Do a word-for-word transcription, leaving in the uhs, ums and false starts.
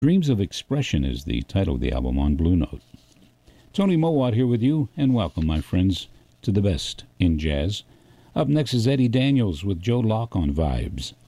Dreams of Expression is the title of the album on Blue Note. Tony Mowat here with you, and welcome, my friends, to the best in jazz. Up next is Eddie Daniels with Joe Locke on Vibes.